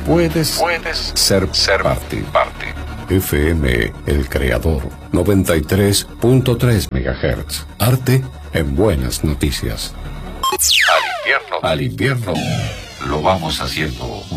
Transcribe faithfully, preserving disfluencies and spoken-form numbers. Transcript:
puedes, puedes ser, ser parte. parte. F M El Creador, noventa y tres punto tres megahertz. Arte en buenas noticias. Al invierno, al invierno, lo vamos haciendo